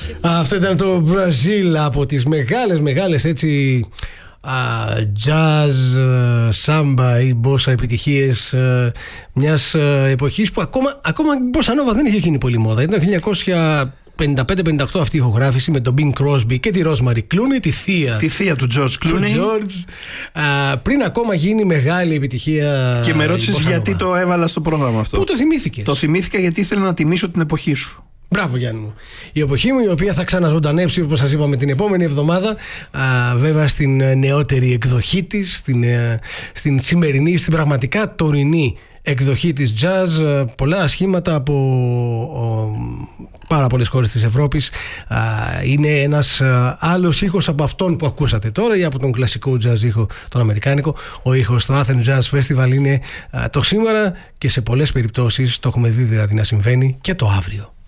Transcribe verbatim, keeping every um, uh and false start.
Αυτό ήταν το Μπραζίλ, από τις μεγάλες μεγάλες έτσι Uh, jazz, σάμπα ή μπόσα επιτυχίες uh, μιας uh, εποχής που ακόμα, ακόμα η μπόσα νόβα δεν είχε γίνει πολύ μόδα. Ήταν το χίλια εννιακόσια πενήντα πέντε πενήντα οκτώ αυτή η ηχογράφηση με τον Bing Crosby και τη Rosemary Clooney, τη θεία, τη θεία του George Clooney, George, uh, πριν ακόμα γίνει μεγάλη επιτυχία. Και με ρώτησες γιατί το έβαλα στο πρόγραμμα αυτό. Πού το θυμήθηκες? Το θυμήθηκα γιατί ήθελα να τιμήσω την εποχή σου. Μπράβο Γιάννη μου. Η εποχή μου, η οποία θα ξαναζωντανέψει όπως σας είπαμε την επόμενη εβδομάδα, α, βέβαια στην νεότερη εκδοχή της, στην, στην σημερινή, στην πραγματικά τωρινή εκδοχή της jazz. Πολλά σχήματα από ο, πάρα πολλές χώρες της Ευρώπης. Α, είναι ένας α, άλλος ήχος από αυτόν που ακούσατε τώρα ή από τον κλασικό jazz ήχο, τον αμερικάνικο. Ο ήχος στο Athens Jazz Festival είναι α, το σήμερα και σε πολλές περιπτώσεις το έχουμε δει δηλαδή να συμβαίνει και το αύριο.